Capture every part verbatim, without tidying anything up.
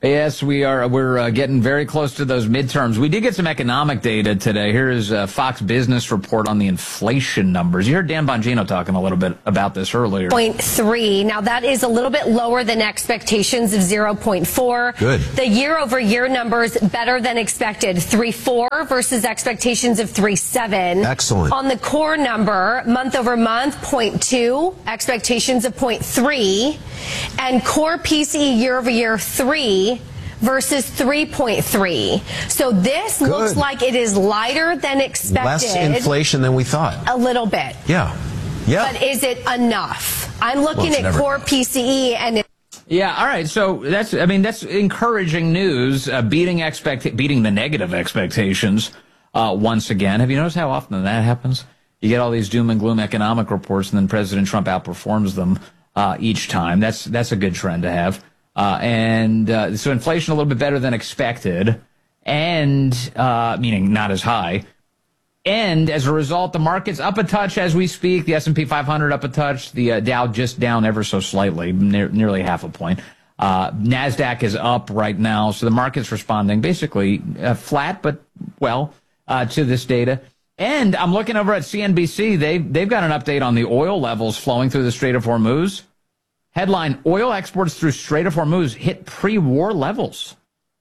Yes, we are. We're uh, getting very close to those midterms. We did get some economic data today. Here is a Fox Business report on the inflation numbers. You heard Dan Bongino talking a little bit about this earlier. zero point three. Now, that is a little bit lower than expectations of zero point four. Good. The year-over-year numbers better than expected. three point four versus expectations of three point seven. Excellent. On the core number, month-over-month, zero point two. Expectations of zero point three. And core P C E year-over-year, three. Versus three point three. So this Good. looks like it is lighter than expected. Less inflation than we thought. A little bit. Yeah. Yeah. But is it enough? I'm looking Well, at core enough. P C E and it Yeah, all right. So that's, I mean, that's encouraging news, uh, beating expect, beating the negative expectations uh, once again. Have you noticed how often that happens? You get all these doom and gloom economic reports, and then President Trump outperforms them uh, each time. That's that's a good trend to have. Uh, and uh, so inflation a little bit better than expected, and uh, meaning not as high. And as a result, the market's up a touch as we speak. The S and P five hundred up a touch. The uh, Dow just down ever so slightly, ne- nearly half a point. Uh, NASDAQ is up right now. So the market's responding basically uh, flat, but well, uh, to this data. And I'm looking over at C N B C. They, they've got an update on the oil levels flowing through the Strait of Hormuz. Headline, oil exports through Strait of Hormuz hit pre-war levels.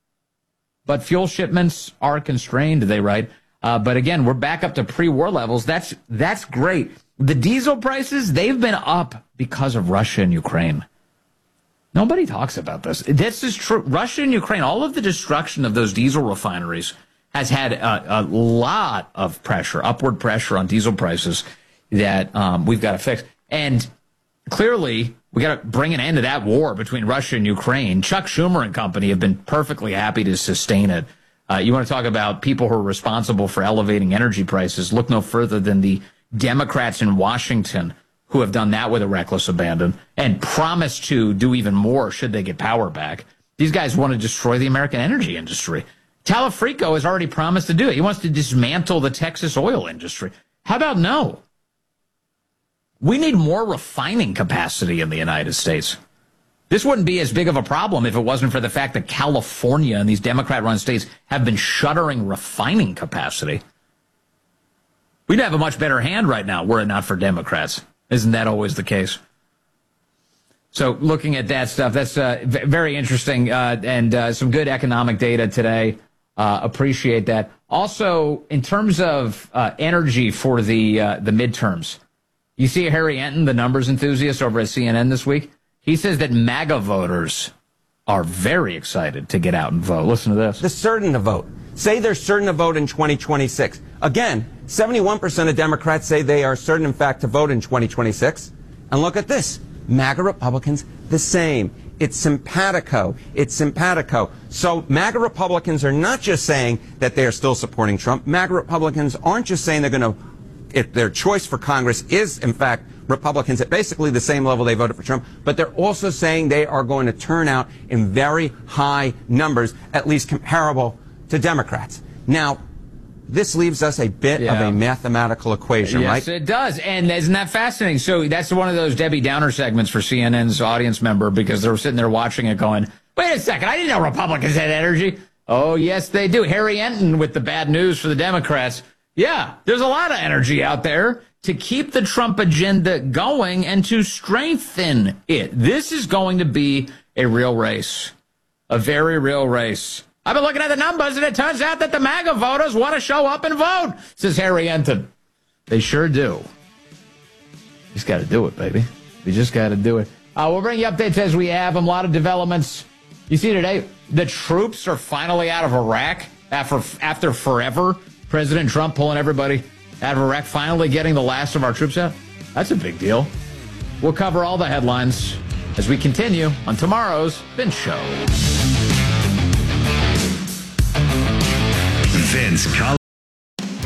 But fuel shipments are constrained, they write. Uh, but again, we're back up to pre-war levels. That's that's great. The diesel prices, they've been up because of Russia and Ukraine. Nobody talks about this. This is true. Russia and Ukraine, all of the destruction of those diesel refineries has had a, a lot of pressure, upward pressure on diesel prices that um, we've got to fix. And clearly, we got to bring an end to that war between Russia and Ukraine. Chuck Schumer and company have been perfectly happy to sustain it. Uh, you want to talk about people who are responsible for elevating energy prices? Look no further than the Democrats in Washington who have done that with a reckless abandon and promised to do even more should they get power back. These guys want to destroy the American energy industry. Talafrico has already promised to do it. He wants to dismantle the Texas oil industry. How about no? We need more refining capacity in the United States. This wouldn't be as big of a problem if it wasn't for the fact that California and these Democrat-run states have been shuttering refining capacity. We'd have a much better hand right now were it not for Democrats. Isn't that always the case? So looking at that stuff, that's uh, v- very interesting uh, and uh, some good economic data today. Uh, appreciate that. Also, in terms of uh, energy for the uh, the midterms, you see Harry Enton, the numbers enthusiast over at C N N this week. He says that MAGA voters are very excited to get out and vote. Listen to this. They're certain to vote. Say they're certain to vote in twenty twenty-six. Again, seventy-one percent of Democrats say they are certain, in fact, to vote in twenty twenty-six. And look at this. MAGA Republicans, the same. It's simpatico. It's simpatico. So MAGA Republicans are not just saying that they are still supporting Trump. MAGA Republicans aren't just saying they're going to, if their choice for Congress is, in fact, Republicans at basically the same level they voted for Trump, but they're also saying they are going to turn out in very high numbers, at least comparable to Democrats. Now, this leaves us a bit yeah. of a mathematical equation, yes, right? Yes, it does. And isn't that fascinating? So that's one of those Debbie Downer segments for C N N's audience member because they're sitting there watching it going, wait a second, I didn't know Republicans had energy. Oh, yes, they do. Harry Enton with the bad news for the Democrats. Yeah, there's a lot of energy out there to keep the Trump agenda going and to strengthen it. This is going to be a real race, a very real race. I've been looking at the numbers, and it turns out that the MAGA voters want to show up and vote, says Harry Enton. They sure do. Just got to do it, baby. We just got to do it. Uh, we'll bring you updates as we have them. A lot of developments. You see today, the troops are finally out of Iraq after after forever. President Trump pulling everybody out of Iraq, finally getting the last of our troops out. That's a big deal. We'll cover all the headlines as we continue on tomorrow's Vince Show. Vince Coll-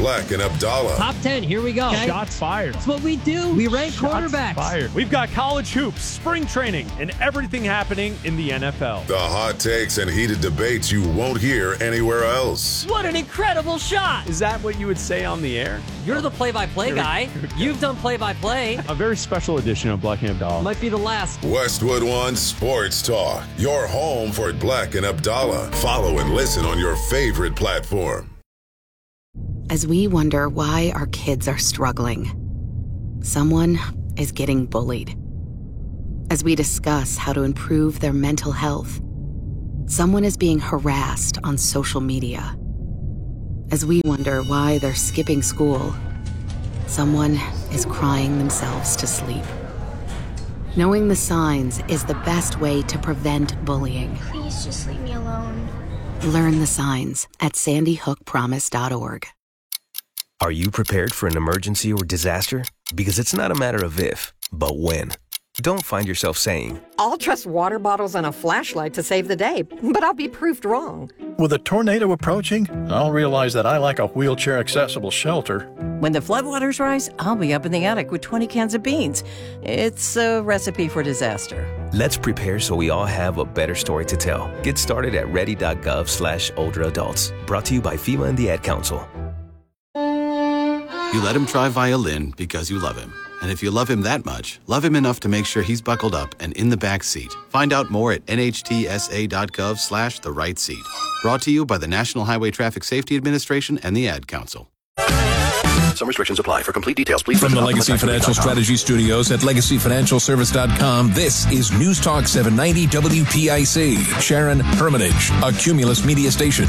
Black and Abdallah. Top ten, here we go. Okay. Shots fired. That's what we do. We rank Shots quarterbacks. Fired. We've got college hoops, spring training, and everything happening in the N F L. The hot takes and heated debates you won't hear anywhere else. What an incredible shot. Is that what you would say on the air? You're the play-by-play guy. You've done play-by-play. A very special edition of Black and Abdallah. Might be the last. Westwood One Sports Talk. Your home for Black and Abdallah. Follow and listen on your favorite platform. As we wonder why our kids are struggling, someone is getting bullied. As we discuss how to improve their mental health, someone is being harassed on social media. As we wonder why they're skipping school, someone is crying themselves to sleep. Knowing the signs is the best way to prevent bullying. Please just leave me alone. Learn the signs at sandy hook promise dot org. Are you prepared for an emergency or disaster? Because it's not a matter of if, but when. Don't find yourself saying, I'll trust water bottles and a flashlight to save the day, but I'll be proved wrong. With a tornado approaching, I'll realize that I lack a wheelchair-accessible shelter. When the floodwaters rise, I'll be up in the attic with twenty cans of beans. It's a recipe for disaster. Let's prepare so we all have a better story to tell. Get started at ready.gov slash older adults. Brought to you by FEMA and the Ad Council. You let him try violin because you love him. And if you love him that much, love him enough to make sure he's buckled up and in the back seat. Find out more at nhtsa.gov slash the right seat. Brought to you by the National Highway Traffic Safety Administration and the Ad Council. Some restrictions apply. For complete details, please From the Legacy Financial Strategy Studios at legacy financial service dot com, this is News Talk seven ninety W P I C. Sharon Hermitage, a Cumulus media station.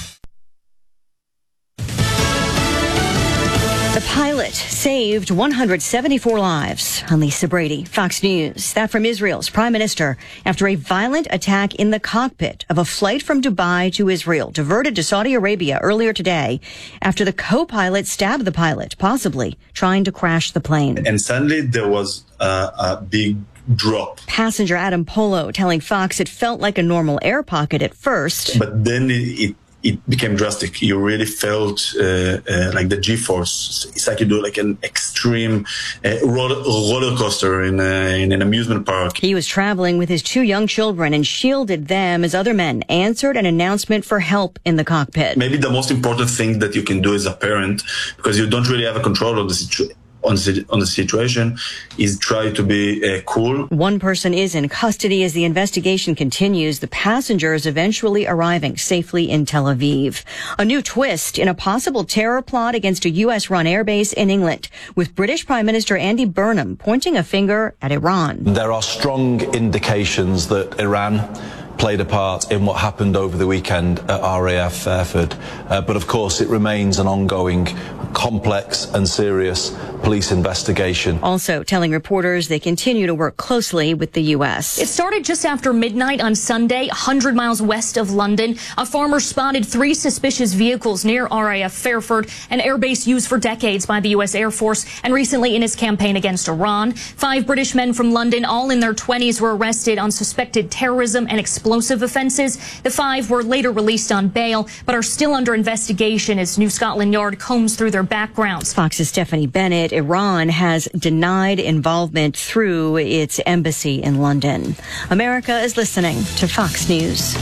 The pilot saved one hundred seventy-four lives. I'm Lisa Brady, Fox News. That from Israel's prime minister after a violent attack in the cockpit of a flight from Dubai to Israel, diverted to Saudi Arabia earlier today after the co-pilot stabbed the pilot, possibly trying to crash the plane. And suddenly there was uh, a big drop. Passenger Adam Polo telling Fox it felt like a normal air pocket at first. But then it, it It became drastic. You really felt uh, uh, like the G-force. It's like you do like an extreme uh, roller, roller coaster in, uh, in an amusement park. He was traveling with his two young children and shielded them as other men answered an announcement for help in the cockpit. Maybe the most important thing that you can do as a parent, because you don't really have a control of the situation, on the, on the situation, is try to be uh, cool. One person is in custody as the investigation continues. The passengers eventually arriving safely in Tel Aviv. A new twist in a possible terror plot against a U S-run airbase in England, with British Prime Minister Andy Burnham pointing a finger at Iran. There are strong indications that Iran played a part in what happened over the weekend at R A F Fairford. Uh, but of course, it remains an ongoing, complex and serious police investigation. Also telling reporters they continue to work closely with the U S. It started just after midnight on Sunday, one hundred miles west of London. A farmer spotted three suspicious vehicles near R A F Fairford, an airbase used for decades by the U S Air Force and recently in his campaign against Iran. Five British men from London, all in their twenties, were arrested on suspected terrorism and explosive offenses. The five were later released on bail, but are still under investigation as New Scotland Yard combs through their backgrounds. Fox's Stephanie Bennett. Iran has denied involvement through its embassy in London. America is listening to Fox News.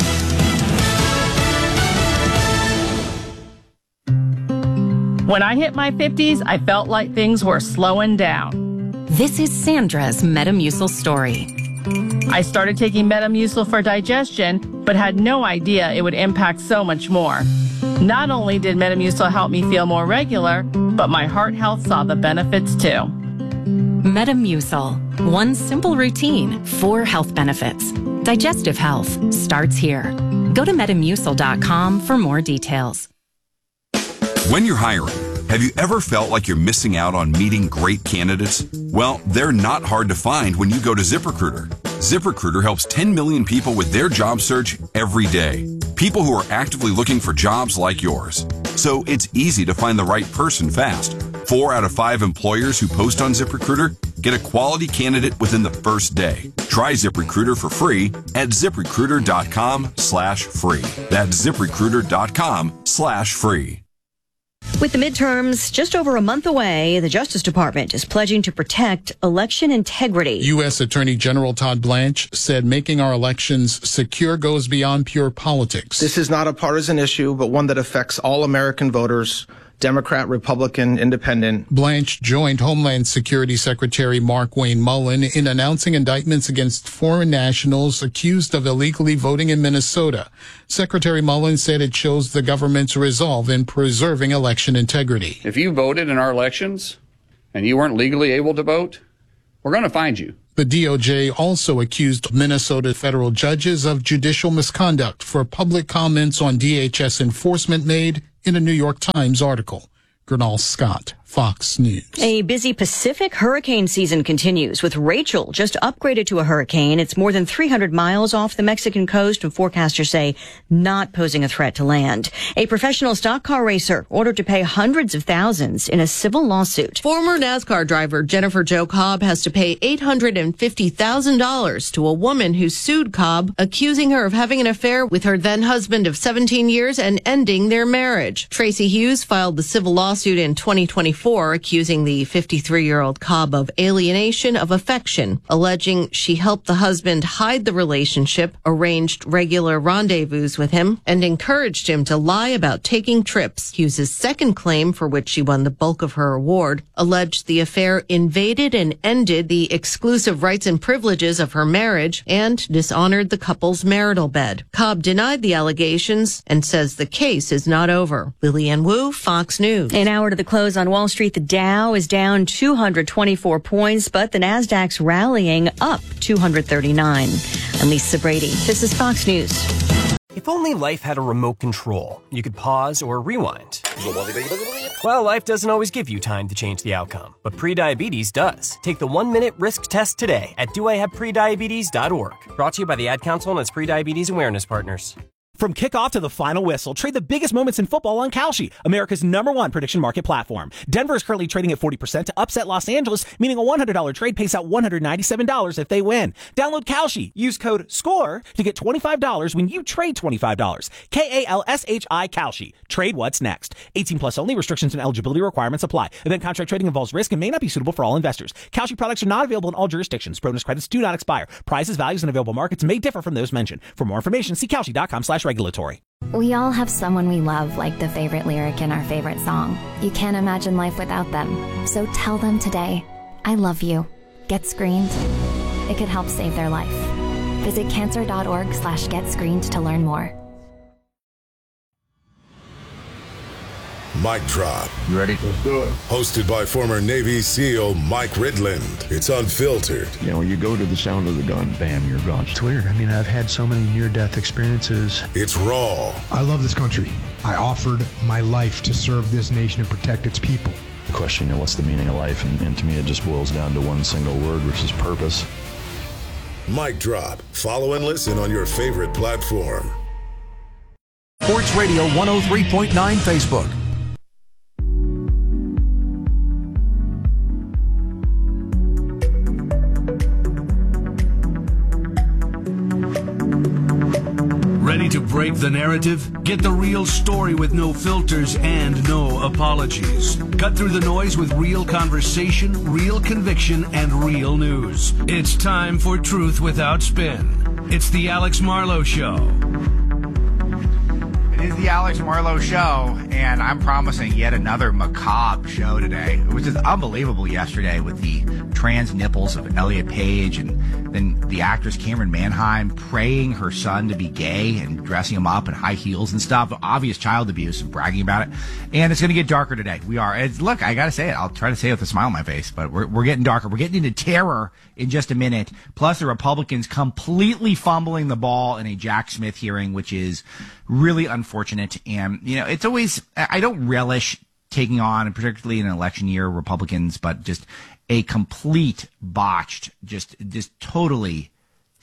When I hit my fifties, I felt like things were slowing down. This is Sandra's Metamucil story. I started taking Metamucil for digestion, but had no idea it would impact so much more. Not only did Metamucil help me feel more regular, but my heart health saw the benefits too. Metamucil. One simple routine, four health benefits. Digestive health starts here. Go to metamucil dot com for more details. When you're hiring, have you ever felt like you're missing out on meeting great candidates? Well, they're not hard to find when you go to ZipRecruiter. ZipRecruiter helps ten million people with their job search every day. People who are actively looking for jobs like yours. So it's easy to find the right person fast. Four out of five employers who post on ZipRecruiter get a quality candidate within the first day. Try ZipRecruiter for free at ZipRecruiter dot com slash free. That's ZipRecruiter dot com slash free. With the midterms just over a month away, the Justice Department is pledging to protect election integrity. U S. Attorney General Todd Blanche said making our elections secure goes beyond pure politics. This is not a partisan issue, but one that affects all American voters, Democrat, Republican, Independent. Blanche joined Homeland Security Secretary Mark Wayne Mullen in announcing indictments against foreign nationals accused of illegally voting in Minnesota. Secretary Mullen said it shows the government's resolve in preserving election integrity. If you voted in our elections and you weren't legally able to vote, we're going to find you. The D O J also accused Minnesota federal judges of judicial misconduct for public comments on D H S enforcement made in a New York Times article. Gernal Scott, Fox News. A busy Pacific hurricane season continues, with Rachel just upgraded to a hurricane. It's more than three hundred miles off the Mexican coast, and forecasters say not posing a threat to land. A professional stock car racer ordered to pay hundreds of thousands in a civil lawsuit. Former NASCAR driver Jennifer Jo Cobb has to pay eight hundred fifty thousand dollars to a woman who sued Cobb, accusing her of having an affair with her then husband of seventeen years and ending their marriage. Tracy Hughes filed the civil lawsuit in twenty twenty-four, accusing the fifty-three-year-old Cobb of alienation of affection, alleging she helped the husband hide the relationship, arranged regular rendezvous with him, and encouraged him to lie about taking trips. Hughes' second claim, for which she won the bulk of her award, alleged the affair invaded and ended the exclusive rights and privileges of her marriage and dishonored the couple's marital bed. Cobb denied the allegations and says the case is not over. Lillian Wu, Fox News. An hour to the close on Wall Street, the Dow is down two hundred twenty-four points, but the Nasdaq's rallying up two hundred thirty-nine. I'm Lisa Brady. This is Fox News. If only life had a remote control, you could pause or rewind. Well, life doesn't always give you time to change the outcome, but prediabetes does. Take the one-minute risk test today at do I have prediabetes dot org. Brought to you by the Ad Council and its Prediabetes Awareness Partners. From kickoff to the final whistle, trade the biggest moments in football on Kalshi, America's number one prediction market platform. Denver is currently trading at forty percent to upset Los Angeles, meaning a one hundred dollars trade pays out one hundred ninety-seven dollars if they win. Download Kalshi. Use code SCORE to get twenty-five dollars when you trade twenty-five dollars. K A L S H I Kalshi. Trade what's next. eighteen plus only. Restrictions and eligibility requirements apply. Event contract trading involves risk and may not be suitable for all investors. Kalshi products are not available in all jurisdictions. Bonus credits do not expire. Prizes, values, and available markets may differ from those mentioned. For more information, see Kalshi.com slash regulatory. We all have someone we love, like the favorite lyric in our favorite song. You can't imagine life without them. So tell them today, I love you. Get screened. It could help save their life. Visit cancer.org slash get screened to learn more. Mic Drop. You ready? Let's do it. Hosted by former Navy SEAL Mike Ridland. It's unfiltered. You know, when you go to the sound of the gun, bam, you're gone. It's weird. I mean, I've had so many near-death experiences. It's raw. I love this country. I offered my life to serve this nation and protect its people. The question, you know, what's the meaning of life? And, and to me, it just boils down to one single word, which is purpose. Mic Drop. Follow and listen on your favorite platform. Sports Radio one oh three point nine Facebook. Ready to break the narrative? Get the real story with no filters and no apologies. Cut through the noise with real conversation, real conviction, and real news. It's time for Truth Without Spin. It's the Alex Marlowe Show. It is the Alex Marlowe Show, and I'm promising yet another macabre show today. It was just unbelievable yesterday with the trans nipples of Elliot Page, and then the actress Cameron Manheim praying her son to be gay and dressing him up in high heels and stuff. Obvious child abuse and bragging about it. And it's going to get darker today. We are. It's, look, I got to say it. I'll try to say it with a smile on my face, but we're, we're getting darker. We're getting into terror in just a minute. Plus, the Republicans completely fumbling the ball in a Jack Smith hearing, which is really unfortunate. And, you know, it's always, I don't relish taking on, and particularly in an election year, Republicans, but just a complete botched, just, just totally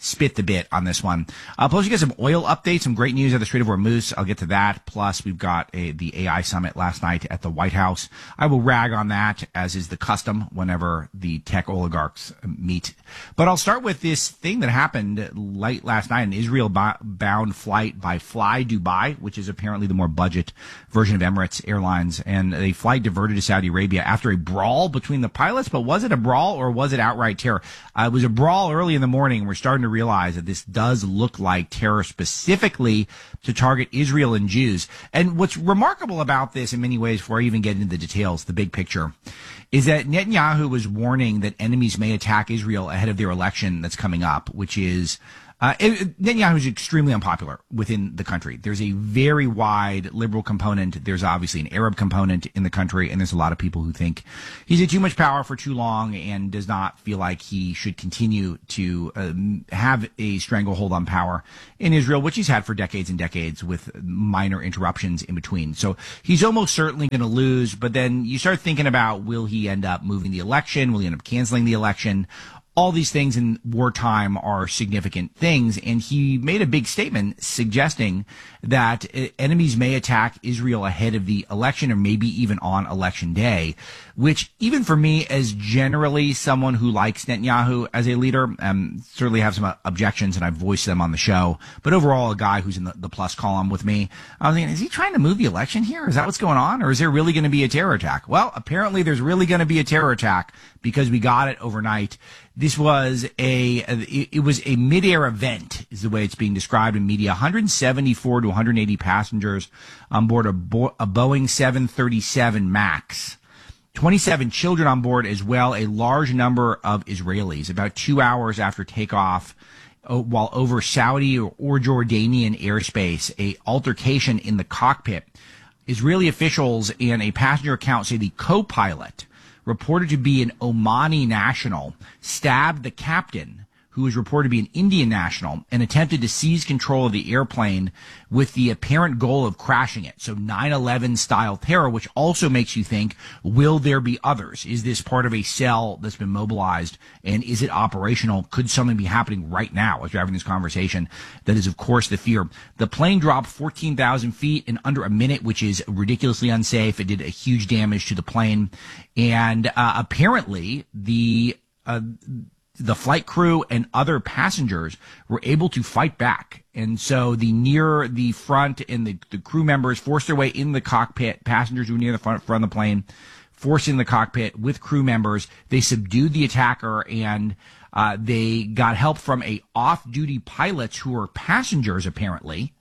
spit the bit on this one. Uh, plus, you get some oil updates, some great news at the Strait of Hormuz. I'll get to that. Plus, we've got a, the A I summit last night at the White House. I will rag on that, as is the custom whenever the tech oligarchs meet. But I'll start with this thing that happened late last night, an Israel-bound flight by Fly Dubai, which is apparently the more budget version of Emirates Airlines. And a flight diverted to Saudi Arabia after a brawl between the pilots. But was it a brawl or was it outright terror? Uh, it was a brawl early in the morning, and we're starting to realize that this does look like terror specifically to target Israel and Jews. And what's remarkable about this in many ways, before I even get into the details, the big picture, is that Netanyahu was warning that enemies may attack Israel ahead of their election that's coming up, which is Uh, Netanyahu is extremely unpopular within the country. There's a very wide liberal component. There's obviously an Arab component in the country, and there's a lot of people who think he's had too much power for too long and does not feel like he should continue to um, have a stranglehold on power in Israel, which he's had for decades and decades with minor interruptions in between. So he's almost certainly going to lose, but then you start thinking about, will he end up moving the election? Will he end up canceling the election? All these things in wartime are significant things, and he made a big statement suggesting that enemies may attack Israel ahead of the election or maybe even on election day, which even for me, as generally someone who likes Netanyahu as a leader, um, certainly have some objections, and I've voiced them on the show, but overall a guy who's in the, the plus column with me, I was thinking, is he trying to move the election here? Is that what's going on? Or is there really going to be a terror attack? Well, apparently there's really going to be a terror attack because we got it overnight. This was a, it was a mid-air event, is the way it's being described in media. one hundred seventy-four to one hundred eighty passengers on board a, Bo- a Boeing seven thirty-seven MAX. twenty-seven children on board as well, a large number of Israelis. About two hours after takeoff, while over Saudi or, or Jordanian airspace, a altercation in the cockpit. Israeli officials and a passenger account say the co-pilot, reported to be an Omani national, stabbed the captain, who was reported to be an Indian national, and attempted to seize control of the airplane with the apparent goal of crashing it. So nine eleven style terror, which also makes you think, will there be others? Is this part of a cell that's been mobilized, and is it operational? Could something be happening right now as we're having this conversation? That is, of course, the fear. The plane dropped fourteen thousand feet in under a minute, which is ridiculously unsafe. It did a huge damage to the plane. And uh, apparently the uh, the flight crew and other passengers were able to fight back. And so the near the front and the, the crew members forced their way in the cockpit. Passengers who were near the front, front of the plane, forced in the cockpit with crew members. They subdued the attacker, and uh, they got help from a off-duty pilots who were passengers, apparently.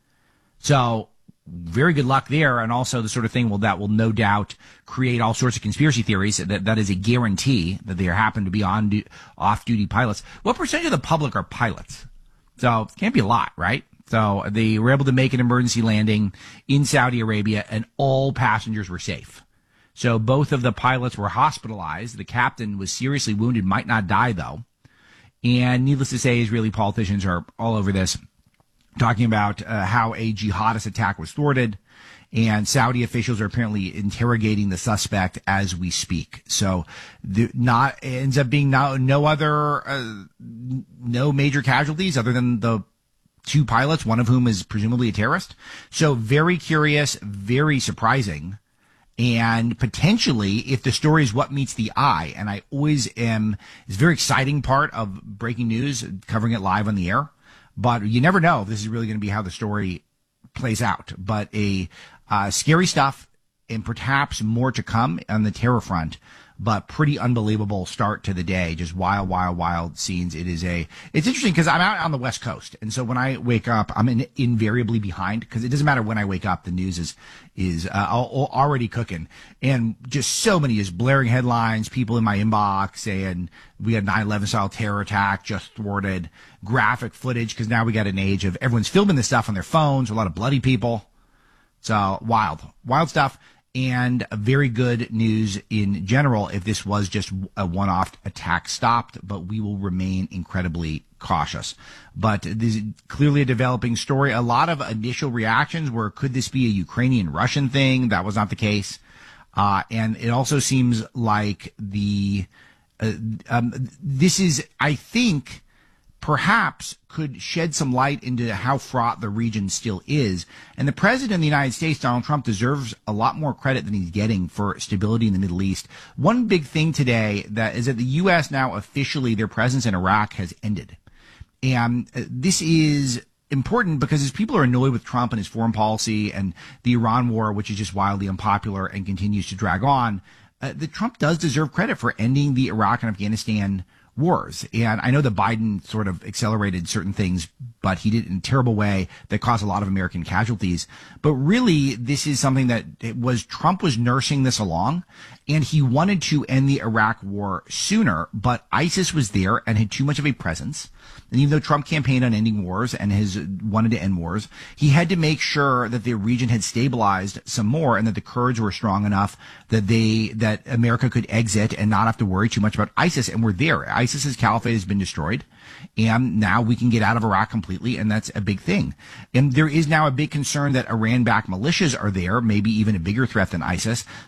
So very good luck there, and also the sort of thing will that will no doubt create all sorts of conspiracy theories. That that is a guarantee that there happen to be on du- off-duty pilots. What percentage of the public are pilots? So it can't be a lot, right? So they were able to make an emergency landing in Saudi Arabia, and all passengers were safe. So both of the pilots were hospitalized. The captain was seriously wounded, might not die though. And needless to say, Israeli politicians are all over this, talking about uh, how a jihadist attack was thwarted, and Saudi officials are apparently interrogating the suspect as we speak. So, the, not ends up being no, no other, uh, no major casualties other than the two pilots, one of whom is presumably a terrorist. So, very curious, very surprising, and potentially, if the story is what meets the eye, and I always am, it's a very exciting part of breaking news, covering it live on the air. But you never know if this is really going to be how the story plays out. But a uh, scary stuff, and perhaps more to come on the terror front. But pretty unbelievable start to the day. Just wild, wild, wild scenes. It is a. It's interesting because I'm out on the West Coast, and so when I wake up, I'm in, invariably behind, because it doesn't matter when I wake up. The news is is uh, already cooking, and just so many just blaring headlines. People in my inbox saying we had nine eleven style terror attack just thwarted. Graphic footage, because now we got an age of everyone's filming this stuff on their phones. A lot of bloody people. So wild, wild stuff. And very good news in general if this was just a one-off attack stopped, but we will remain incredibly cautious. But this is clearly a developing story. A lot of initial reactions were, could this be a Ukrainian-Russian thing? That was not the case. Uh, and it also seems like the, uh, um, this is, I think, perhaps could shed some light into how fraught the region still is. And the president of the United States, Donald Trump, deserves a lot more credit than he's getting for stability in the Middle East. One big thing today that is that the U S now officially, their presence in Iraq has ended. And uh, this is important because as people are annoyed with Trump and his foreign policy and the Iran war, which is just wildly unpopular and continues to drag on, uh, that Trump does deserve credit for ending the Iraq and Afghanistan wars. And I know that Biden sort of accelerated certain things, but he did it in a terrible way that caused a lot of American casualties. But really, this is something that it was Trump was nursing this along, and he wanted to end the Iraq war sooner, but ISIS was there and had too much of a presence. And even though Trump campaigned on ending wars and has wanted to end wars, he had to make sure that the region had stabilized some more and that the Kurds were strong enough that they, that America could exit and not have to worry too much about ISIS. And we're there. ISIS's caliphate has been destroyed. And now we can get out of Iraq completely, and that's a big thing. And there is now a big concern that Iran-backed militias are there, maybe even a bigger threat than ISIS.